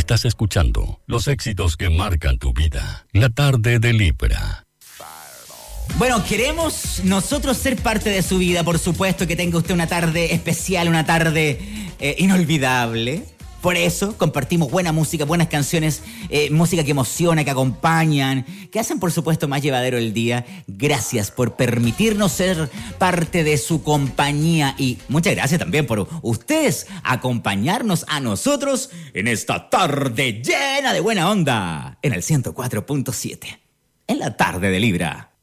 Estás escuchando los éxitos que marcan tu vida. La tarde de Libra. Bueno, queremos nosotros ser parte de su vida, por supuesto, que tenga usted una tarde especial, una tarde inolvidable. Por eso compartimos buena música, buenas canciones, música que emociona, que acompañan, que hacen, por supuesto, más llevadero el día. Gracias por permitirnos ser parte de su compañía y muchas gracias también por ustedes acompañarnos a nosotros en esta tarde llena de buena onda en el 104.7, en la tarde de Libra.